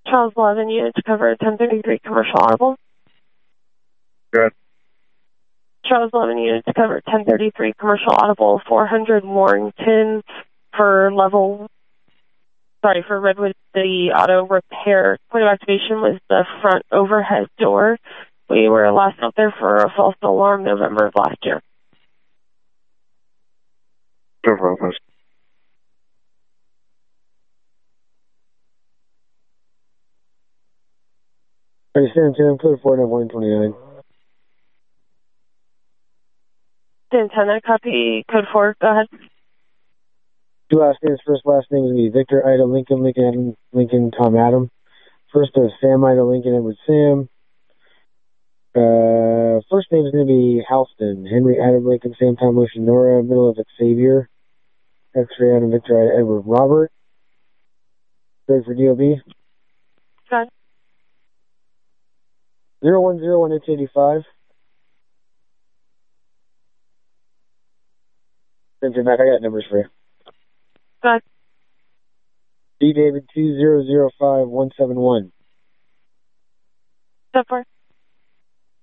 Charles 11 unit to cover 1033 commercial audible. Good. Charles 11 unit to cover 1033 commercial audible 400 Warrington for Redwood. The auto repair point of activation was the front overhead door. We were last out there for a false alarm November of last year. No problem. Are you San Antonio, code 49129? Antenna, copy code 4, go ahead. Two last names, first last name is going to be Victor, Ida, Lincoln, Lincoln, Adam, Lincoln, Tom, Adam. First is Sam, Ida, Lincoln, Edward, Sam. First name is going to be Halston, Henry, Adam, Lincoln, Sam, Tom, Lucian, Nora. Middle of it, Xavier. X-ray, Adam, Victor, Ida, Edward, Robert. Third for DOB. Go ahead. 0101-885. Spencer, Mac, I got numbers for you. Go ahead. D. David 2005171. Step 4.